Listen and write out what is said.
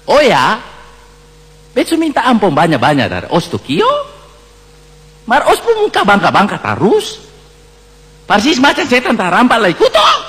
Oh ya, besu minta ampun banyak-banyak dari os tu kio. Mar os pun kabang-kabang terus. Persis macam setan tarampak lagi kuto.